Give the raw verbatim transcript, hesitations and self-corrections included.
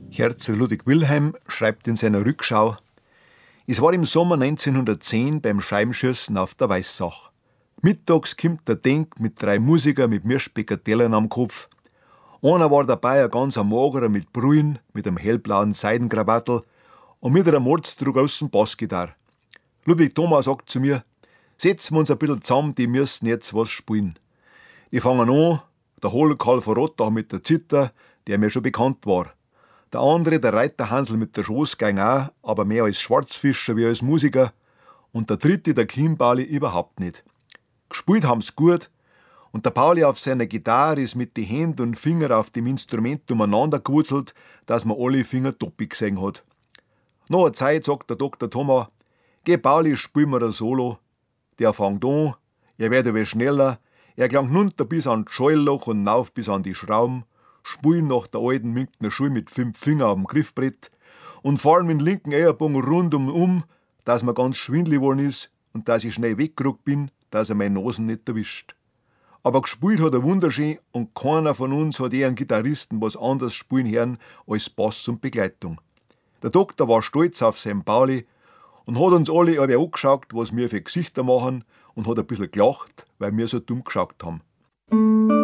Herzog Ludwig Wilhelm schreibt in seiner Rückschau: Es war im Sommer neunzehnhundertzehn beim Scheibenschießen auf der Weissach. Mittags kommt der Denk mit drei Musiker mit Mirschbecker Tellern am Kopf. Einer war dabei, ein ganz magerer mit Brühen, mit einem hellblauen Seidenkrabattel und mit einer mordsgroßen Bassgitarre. Ludwig Thoma sagt zu mir: Setzen wir uns ein bisschen zusammen, die müssen jetzt was spielen. Die fangen an, der Hohlkarl von Rottach mit der Zither, der mir schon bekannt war. Der andere, der Reiter Hansl mit der Schoßgang auch, aber mehr als Schwarzfischer wie als Musiker. Und der dritte, der Chiembauli, überhaupt nicht. Gespielt haben's gut, und der Pauli auf seiner Gitarre ist mit den Händen und Fingern auf dem Instrument umeinander gewurzelt, dass man alle Finger doppelt gesehen hat. Nach einer Zeit sagt der Doktor Thoma: Geh Pauli, spiel mir ein Solo. Der fängt an, er wird aber schneller, er klang hinunter bis an das Schallloch und rauf bis an die Schrauben, spielen nach der alten Münchner Schule mit fünf Fingern auf dem Griffbrett und fahren mit dem linken Ellenbogen rundum um, dass mir ganz schwindelig geworden ist und dass ich schnell weggerückt bin, dass er meine Nasen nicht erwischt. Aber gespielt hat er wunderschön und keiner von uns hat eher einen Gitarristen was anderes spielen hören als Bass und Begleitung. Der Doktor war stolz auf seinen Pauli und hat uns alle aber angeschaut, was wir für Gesichter machen, und hat ein bisschen gelacht, weil wir so dumm geschaut haben.